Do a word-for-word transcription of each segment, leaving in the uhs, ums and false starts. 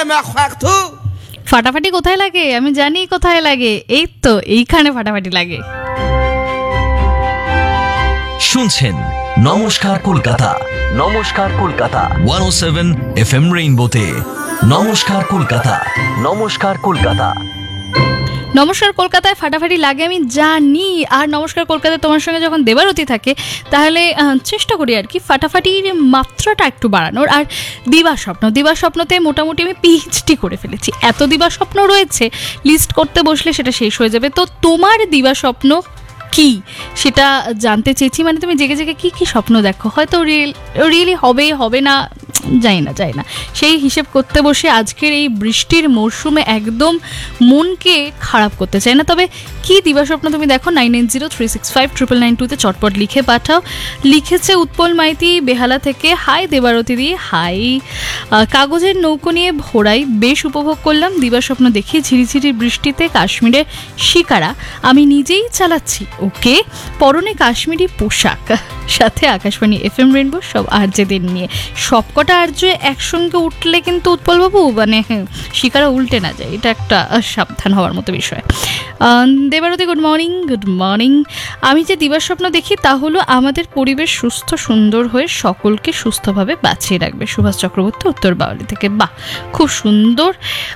ফাটাফাটি কোথায় লাগে আমি জানি কোথায় লাগে, এই তো এইখানে ফাটাফাটি লাগে। শুনছেন নমস্কার কলকাতা, নমস্কার কলকাতা একশো সাত এফএম রেইনবোতে। নমস্কার কলকাতা, নমস্কার কলকাতা। নমস্কার কলকাতায় ফাটাফাটি লাগে আমি জানি। আর নমস্কার কলকাতায় তোমার সঙ্গে যখন দেবারতী থাকে তাহলে চেষ্টা করি আর কি ফাটাফাটির মাত্রাটা একটু বাড়ানোর। আর দিবা স্বপ্ন, দিবা স্বপ্নতে মোটামুটি আমি পিএইচডি করে ফেলেছি, এত দিবা স্বপ্ন রয়েছে লিস্ট করতে বসলে সেটা শেষ হয়ে যাবে। তো তোমার দিবা স্বপ্ন কি সেটা জানতে চেয়েছি, মানে তুমি জেগে জেগে কি কি স্বপ্ন দেখো, হয়তো রিয়েল রিয়েলি হবে হবে না যাই না যাই না সেই হিসেব করতে বসে আজকের এই বৃষ্টির মরশুমে একদম মনকে খারাপ করতে চাই না। তবে কি দিবাস্বপ্ন তুমি দেখো nine nine zero three six five triple nine টুতে চটপট লিখে পাঠাও। লিখেছে উৎপল মাইতি বেহালা থেকে, হাই দেবারতী দি, হাই। কাগজের নৌকো নিয়ে ভোরাই বেশ উপভোগ করলাম দিবাস্বপ্ন দেখি, ঝিরিঝিরি বৃষ্টিতে কাশ্মীরে শিকারা আমি নিজেই চালাচ্ছি, ওকে পরনে কাশ্মীরি পোশাক, সাথে আকাশবাণী এফ এম রেইনবো সব আর্যদের নিয়ে। সবকটা আর্য একসঙ্গে উঠলে কিন্তু উৎপলবাবু মানে শিকারা উল্টে না যায়, এটা একটা সাবধান হওয়ার মতো বিষয়। Debarati good morning, good morning. আমি যে দিবাস্বপ্ন দেখি তা হলো আমাদের পরিবেশ সুস্থ সুন্দর হয়ে সকলকে সুস্থভাবে বাঁচিয়ে রাখবে। সুভাষ চক্রবর্তী, উত্তর বাওয়ালি থেকে। বাহ, খুব সুন্দর।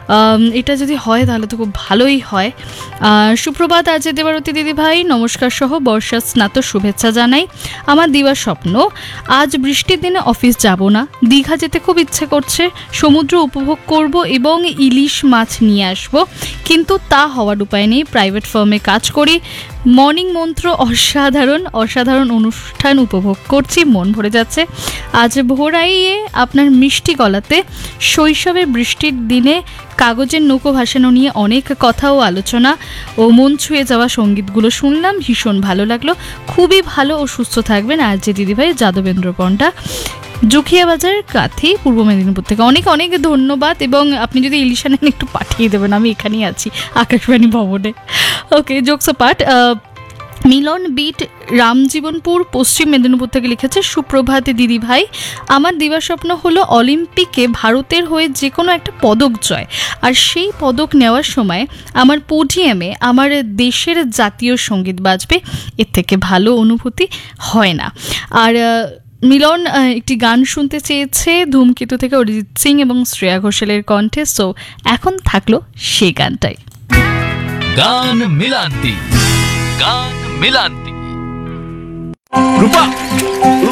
এটা যদি হয় তাহলে তো খুব ভালোই হয়। সুপ্রভাত আজ দেবারতী দিদি ভাই, নমস্কার সহ বর্ষার স্নাত শুভেচ্ছা জানাই। আমার দিবার স্বপ্ন আজ বৃষ্টির দিনে অফিস যাব না, দীঘা যেতে খুব ইচ্ছে করছে, সমুদ্র উপভোগ করব এবং ইলিশ মাছ নিয়ে আসব, কিন্তু তা হওয়ার উপায় নেই। প্রাইভেট ফার্মে কাজ করি, মর্নিং মন্ত্র অসাধারণ অসাধারণ অনুষ্ঠান উপভোগ করছি, মন ভরে যাচ্ছে। আজ ভোরাইয়ে আপনার মিষ্টি গলাতে শৈশবে বৃষ্টির দিনে কাগজের নৌকো ভাসানো নিয়ে অনেক কথা ও আলোচনা ও মন ছুঁয়ে যাওয়া সঙ্গীতগুলো শুনলাম, ভীষণ ভালো লাগলো। খুবই ভালো ও সুস্থ থাকবেন আর যে দিদিভাই যাদবেন্দ্র পণ্ডা, জুখিয়া বাজার কাথি, পূর্ব মেদিনীপুর থেকে। অনেক অনেক ধন্যবাদ, এবং আপনি যদি ইলিশা নেন একটু পাঠিয়ে দেবেন, আমি এখানেই আছি আকাশবাণী ভবনে। ওকে, জোকস পার্ট। মিলন বিট রামজীবনপুর পশ্চিম মেদিনীপুর থেকে লিখেছে, সুপ্রভাত দিদি ভাই, আমার দিবাস্বপ্ন হলো অলিম্পিকে ভারতের হয়ে যে কোনো একটা পদক জয়, আর সেই পদক নেওয়ার সময় আমার পোডিয়ামে আমার দেশের জাতীয় সঙ্গীত বাজবে, এর থেকে ভালো অনুভূতি হয় না। আর মিলন একটি গান শুনতে চেয়েছে ধূমকেতু থেকে অরিজিৎ সিং এবং শ্রেয়া ঘোষালের কণ্ঠে, সো এখন থাকলো সেই গানটাই। গান মিলান্তি, গান মিলান্তি। রূপা